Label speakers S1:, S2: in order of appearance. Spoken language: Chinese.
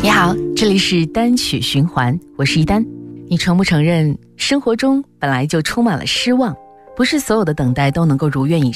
S1: 你好，这里是单曲循环，我是一丹。你承不承认生活中本来就充满了失望，不是所有的等待都能够如愿以